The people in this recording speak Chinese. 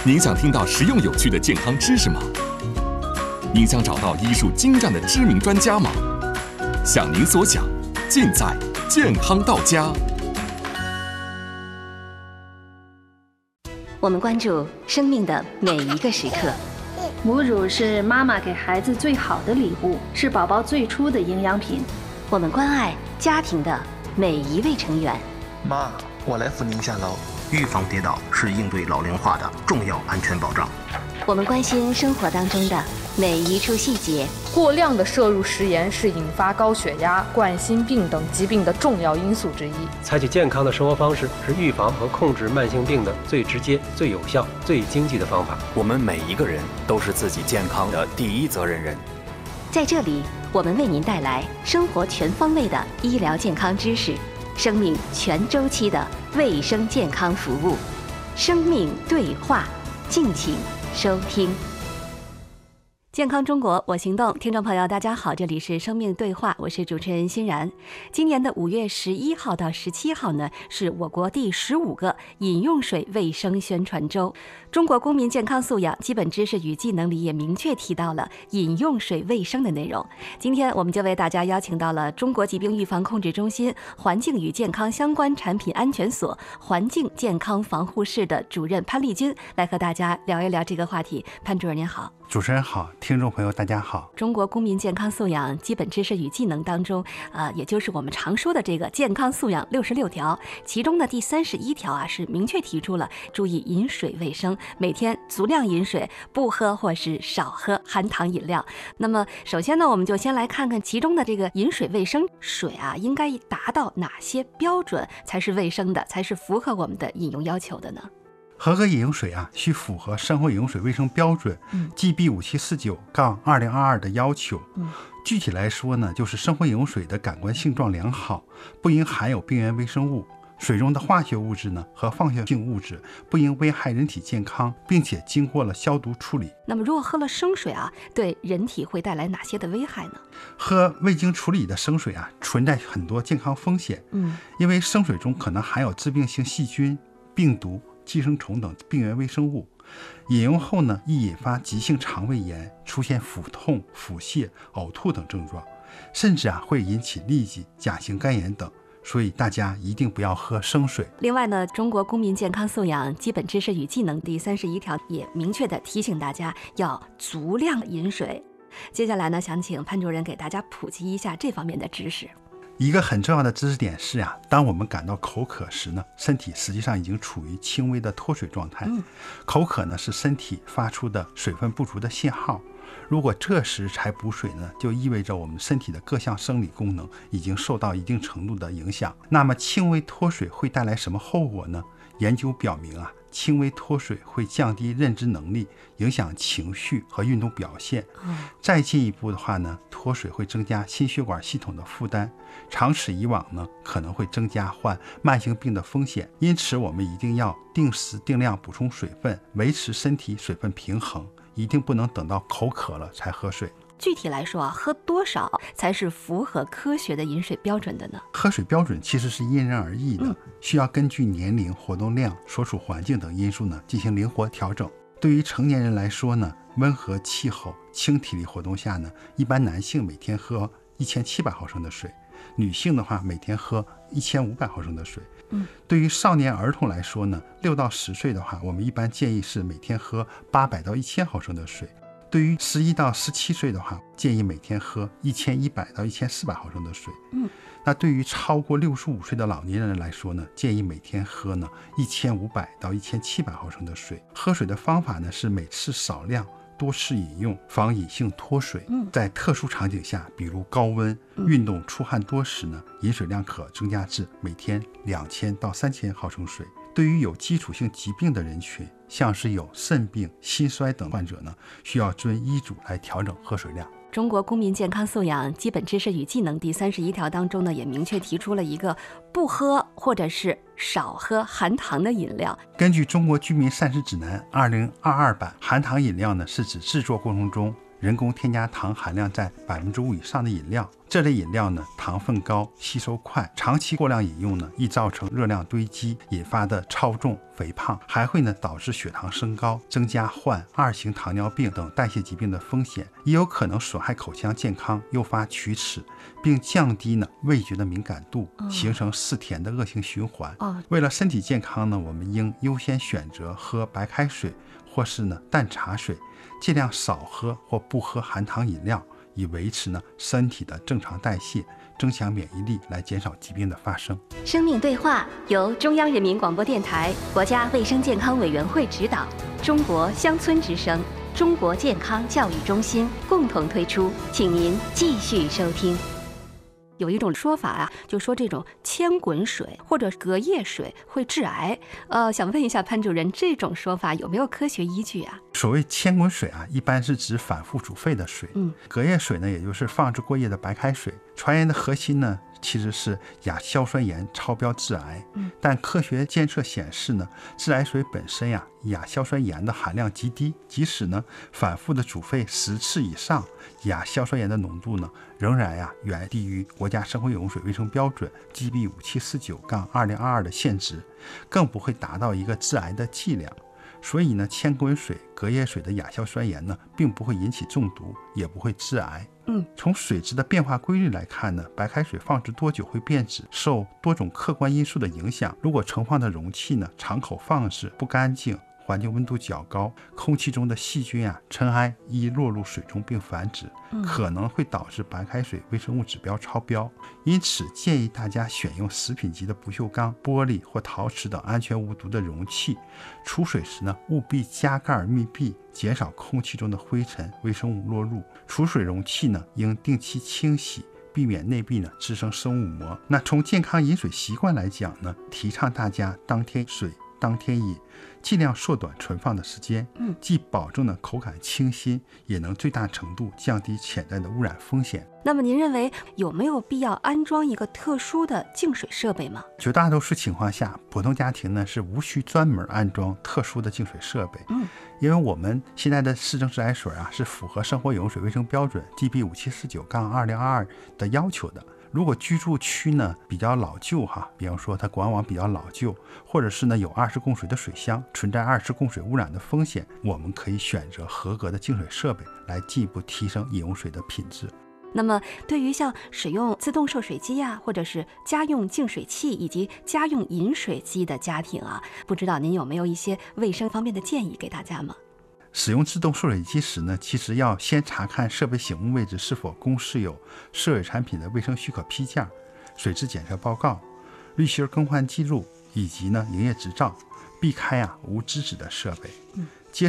您想听到实用有趣的健康知识吗？您想找到医术精湛的知名专家吗？想您所想，尽在健康到家。 我们关注生命的每一个时刻。 母乳是妈妈给孩子最好的礼物，是宝宝最初的营养品。 我们关爱家庭的每一位成员。 妈，我来扶您下楼。预防跌倒是应对老龄化的重要安全保障。 我们关心生活当中的每一处细节。 过量的摄入食盐是引发高血压、冠心病等疾病的重要因素之一。 采取健康的生活方式是预防和控制慢性病的最直接、最有效、最经济的方法。 我们每一个人都是自己健康的第一责任人。 在这里，我们为您带来生活全方位的医疗健康知识，生命全周期的卫生健康服务。生命对话，敬请收听。健康中国我行动，听众朋友大家好，这里是生命对话，我是主持人欣然。今年的5月11号到17号呢，是我国第15个饮用水卫生宣传周。中国公民健康素养基本知识与技能里也明确提到了饮用水卫生的内容。今天我们就为大家邀请到了中国疾病预防控制中心环境与健康相关产品安全所环境健康防护室的主任潘丽君，来和大家聊一聊这个话题。潘主任您好。 主持人好，听众朋友大家好。 中国公民健康素养基本知识与技能当中，也就是我们常说的这个健康素养66条，其中的第31条是明确提出了注意饮水卫生，每天足量饮水，不喝或是少喝含糖饮料。那么首先呢，我们就先来看看其中的这个饮水卫生，水应该达到哪些标准才是卫生的，才是符合我们的饮用要求的呢？ 合格饮用水需符合生活饮用水卫生标准GB 5749-2022的要求。具体来说呢，就是生活饮用水的感官性状良好，不应含有病原微生物，水中的化学物质呢和放射性物质不应危害人体健康，并且经过了消毒处理。 那么如果喝了生水对人体会带来哪些的危害呢？ 喝未经处理的生水存在很多健康风险。因为生水中可能含有致病性细菌、病毒、寄生虫等病原微生物，饮用后呢，易引发急性肠胃炎，出现腹痛、腹泻、呕吐等症状，甚至会引起痢疾、甲型肝炎等。所以大家一定不要喝生水。 另外呢，中国公民健康素养基本知识与技能第31条也明确地提醒大家要足量饮水。接下来呢，想请潘主任给大家普及一下这方面的知识。 一个很重要的知识点是当我们感到口渴时呢，身体实际上已经处于轻微的脱水状态。口渴呢是身体发出的水分不足的信号。如果这时才补水呢，就意味着我们身体的各项生理功能已经受到一定程度的影响。那么轻微脱水会带来什么后果呢？研究表明轻微脱水会降低认知能力，影响情绪和运动表现。再进一步的话呢，脱水会增加心血管系统的负担，长此以往呢，可能会增加患慢性病的风险。因此我们一定要定时定量补充水分，维持身体水分平衡，一定不能等到口渴了才喝水。 具体来说喝多少才是符合科学的饮水标准的呢？ 喝水标准其实是因人而异的，需要根据年龄、活动量、所处环境等因素呢进行灵活调整。对于成年人来说呢，温和气候、轻体力活动下呢，一般男性每天喝1700毫升的水，女性的话每天喝1500毫升的水。对于少年儿童来说呢，6到10岁的话，我们一般建议是每天喝800到1000毫升的水。对于11到17岁的话，建议每天喝1100到1400毫升的水。那对于超过65岁的老年人来说呢，建议每天喝呢1500到1700毫升的水。喝水的方法呢是每次少量，多次饮用，防隐性脱水。在特殊场景下，比如高温、运动、出汗多时呢，饮水量可增加至每天2000到3000毫升水。对于有基础性疾病的人群，像是有肾病、心衰等患者呢，需要遵医嘱来调整喝水量。 中国公民健康素养基本知识与技能第31条当中呢，也明确提出了一个不喝或者是少喝含糖的饮料。 根据中国居民膳食指南2022版，含糖饮料呢是指制作过程中人工添加糖含量在5%以上的饮料， 这类饮料呢，糖分高，吸收快，长期过量饮用呢，易造成热量堆积引发的超重、肥胖，还会呢导致血糖升高，增加患2型糖尿病等代谢疾病的风险，也有可能损害口腔健康，诱发龋齿，并降低呢味觉的敏感度，形成嗜甜的恶性循环。为了身体健康呢，我们应优先选择喝白开水或是呢淡茶水，尽量少喝或不喝含糖饮料，以维持呢身体的正常代谢，增强免疫力，来减少疾病的发生。 生命对话由中央人民广播电台、国家卫生健康委员会指导，中国乡村之声、中国健康教育中心共同推出，请您继续收听。 有一种说法啊，就说这种千滚水或者隔夜水会致癌。想问一下潘主任，这种说法有没有科学依据啊？ 所谓千滚水啊，一般是指反复煮沸的水。隔夜水呢，也就是放置过夜的白开水。传言的核心呢，其实是亚硝酸盐超标致癌。但科学监测显示呢，自来水本身呀，亚硝酸盐的含量极低，即使呢反复的煮沸10次以上，亚硝酸盐的浓度呢，仍然远低于国家生活饮用水卫生标准 GB 5749-2022的限值，更不会达到一个致癌的剂量。所以呢，千滚水、隔夜水的亚硝酸盐呢，并不会引起中毒，也不会致癌。从水质的变化规律来看呢，白开水放置多久会变质，受多种客观因素的影响。如果盛放的容器呢，敞口放置不干净，环境温度较高，空气中的细菌尘埃易落入水中并繁殖，可能会导致白开水微生物指标超标。因此建议大家选用食品级的不锈钢、玻璃或陶瓷等安全无毒的容器。储水时呢，务必加盖密闭，减少空气中的灰尘、微生物落入。储水容器呢，应定期清洗，避免内壁呢滋生生物膜。那从健康饮水习惯来讲呢，提倡大家当天水当天饮，尽量缩短存放的时间，既保证了口感清新，也能最大程度降低潜在的污染风险。 那么您认为有没有必要安装一个特殊的净水设备吗？ 绝大多数情况下，普通家庭呢是无需专门安装特殊的净水设备，因为我们现在的市政自来水是符合生活饮用水卫生标准 GB 5749-2022的要求的。如果居住区呢比较老旧比方说它管网比较老旧，或者是呢有2次供水的水箱，存在2次供水污染的风险，我们可以选择合格的净水设备来进一步提升饮用水的品质。 那么对于像使用自动售水机或者是家用净水器以及家用饮水机的家庭不知道您有没有一些卫生方面的建议给大家吗？ 使用自动售水机时呢，其实要先查看设备醒目位置是否公示有涉水产品的卫生许可批件、水质检测报告、滤芯更换记录以及呢营业执照，避开无资质的设备。